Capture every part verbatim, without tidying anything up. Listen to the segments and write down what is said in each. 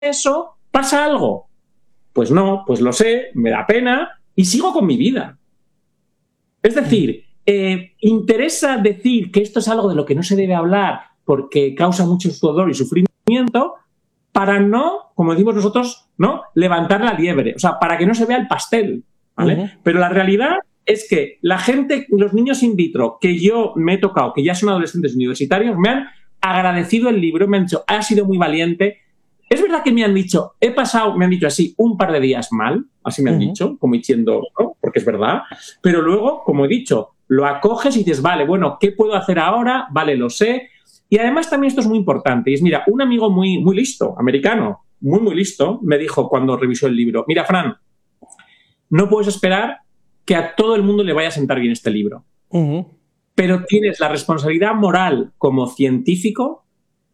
eso, ¿pasa algo? Pues no, pues lo sé, me da pena y sigo con mi vida. Es decir, eh, ¿interesa decir que esto es algo de lo que no se debe hablar porque causa mucho sudor y sufrimiento para no, como decimos nosotros, ¿no?, levantar la liebre? O sea, para que no se vea el pastel, ¿vale? Uh-huh. Pero la realidad es que la gente, los niños in vitro que yo me he tocado, que ya son adolescentes universitarios, me han agradecido el libro, me han dicho, ha sido muy valiente. Es verdad que me han dicho, he pasado, me han dicho así, un par de días mal, así me han uh-huh. dicho, como diciendo, ¿no?, porque es verdad, pero luego, como he dicho, lo acoges y dices, vale, bueno, ¿qué puedo hacer ahora? Vale, lo sé. Y además también esto es muy importante, y es, mira, un amigo muy, muy listo, americano, muy, muy listo, me dijo cuando revisó el libro, mira, Fran, no puedes esperar que a todo el mundo le vaya a sentar bien este libro. Uh-huh. Pero tienes la responsabilidad moral como científico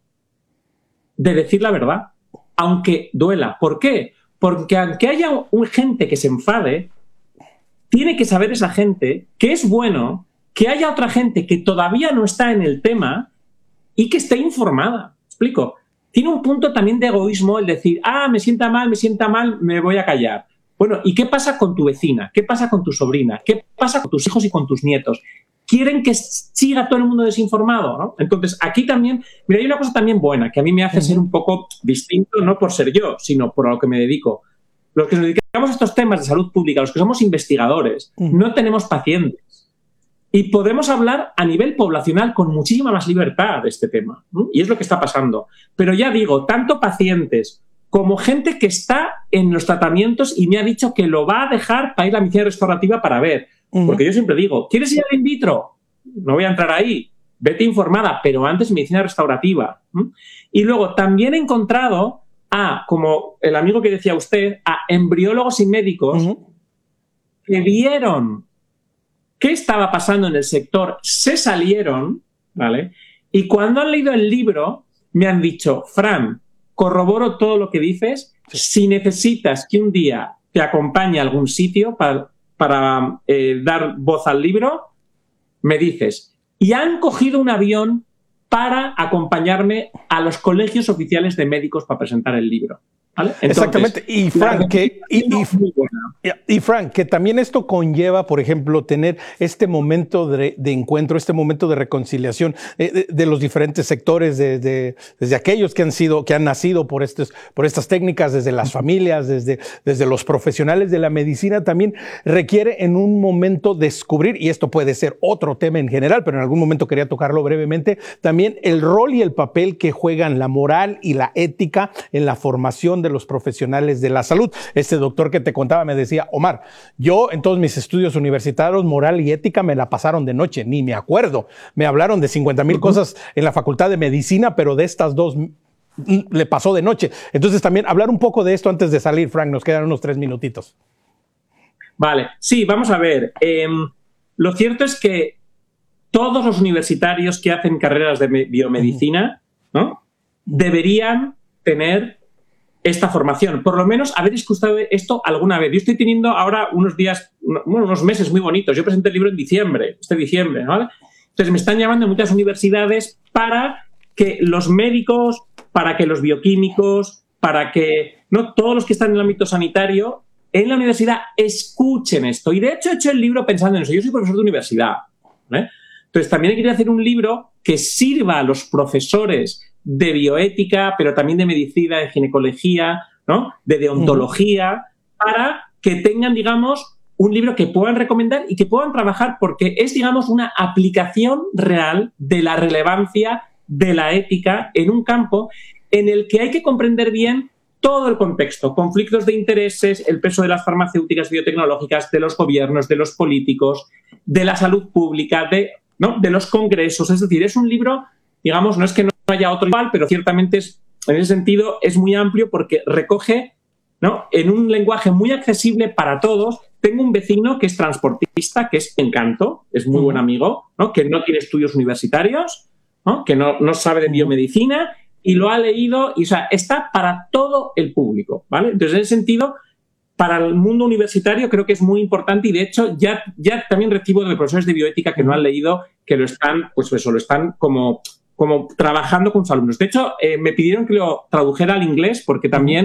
de decir la verdad, aunque duela. ¿Por qué? Porque aunque haya un gente que se enfade, tiene que saber esa gente que es bueno que haya otra gente que todavía no está en el tema y que esté informada. ¿Me explico? Tiene un punto también de egoísmo el decir, ah, me sienta mal, me sienta mal, me voy a callar. Bueno, ¿y qué pasa con tu vecina? ¿Qué pasa con tu sobrina? ¿Qué pasa con tus hijos y con tus nietos? ¿Quieren que siga todo el mundo desinformado, ¿no? Entonces, aquí también, mira, hay una cosa también buena que a mí me hace ser un poco distinto, no por ser yo, sino por lo que me dedico. Los que nos dedicamos a estos temas de salud pública, los que somos investigadores, no tenemos pacientes. Y podemos hablar a nivel poblacional con muchísima más libertad de este tema, ¿no? Y es lo que está pasando. Pero ya digo, tanto pacientes como gente que está en los tratamientos y me ha dicho que lo va a dejar para ir a la medicina restaurativa para ver. Uh-huh. Porque yo siempre digo, ¿quieres ir al in vitro? No voy a entrar ahí. Vete informada, pero antes medicina restaurativa. ¿Mm? Y luego también he encontrado a, como el amigo que decía usted, a embriólogos y médicos uh-huh. que vieron qué estaba pasando en el sector, se salieron, ¿vale? Y cuando han leído el libro, me han dicho, Fran, corroboro todo lo que dices. Si necesitas que un día te acompañe a algún sitio para, para eh, dar voz al libro, me dices. Y han cogido un avión para acompañarme a los colegios oficiales de médicos para presentar el libro. ¿Vale? Entonces, exactamente. Y Frank, que, y, y, y Frank, que también esto conlleva, por ejemplo, tener este momento de, de encuentro, este momento de reconciliación eh, de, de los diferentes sectores, de, de, desde aquellos que han sido, que han nacido por estos, por estas técnicas, desde las familias, desde, desde los profesionales de la medicina, también requiere en un momento descubrir, y esto puede ser otro tema en general, pero en algún momento quería tocarlo brevemente, también el rol y el papel que juegan la moral y la ética en la formación de de los profesionales de la salud. Este doctor que te contaba me decía, Omar, yo en todos mis estudios universitarios, moral y ética me la pasaron de noche, ni me acuerdo. Me hablaron de cincuenta mil uh-huh. cosas en la facultad de medicina, pero de estas dos le pasó de noche. Entonces también hablar un poco de esto antes de salir, Frank, nos quedan unos tres minutitos. Vale, sí, vamos a ver. Eh, lo cierto es que todos los universitarios que hacen carreras de biomedicina, uh-huh. ¿no?, deberían tener esta formación, por lo menos haber escuchado esto alguna vez. Yo estoy teniendo ahora unos días, bueno, unos meses muy bonitos. Yo presenté el libro en diciembre, este diciembre, ¿vale? Entonces me están llamando muchas universidades para que los médicos, para que los bioquímicos, para que no todos los que están en el ámbito sanitario en la universidad escuchen esto. Y de hecho he hecho el libro pensando en eso. Yo soy profesor de universidad, ¿vale? Entonces también he querido hacer un libro que sirva a los profesores de bioética, pero también de medicina, de ginecología, ¿no?, de deontología, uh-huh. para que tengan, digamos, un libro que puedan recomendar y que puedan trabajar, porque es, digamos, una aplicación real de la relevancia de la ética en un campo en el que hay que comprender bien todo el contexto, conflictos de intereses, el peso de las farmacéuticas biotecnológicas, de los gobiernos, de los políticos, de la salud pública, de, ¿no?, de los congresos. Es decir, es un libro, digamos, no es que no haya otro igual, pero ciertamente es, en ese sentido es muy amplio porque recoge, ¿no?, en un lenguaje muy accesible para todos. Tengo un vecino que es transportista, que es Encanto, es muy buen amigo, ¿no?, que no tiene estudios universitarios, ¿no?, que no, no sabe de biomedicina y lo ha leído, y, o sea, está para todo el público, ¿vale? Entonces, en ese sentido, para el mundo universitario creo que es muy importante, y de hecho ya, ya también recibo de profesores de bioética que no han leído, que lo están, pues eso, lo están como como trabajando con sus alumnos. De hecho, eh, me pidieron que lo tradujera al inglés porque también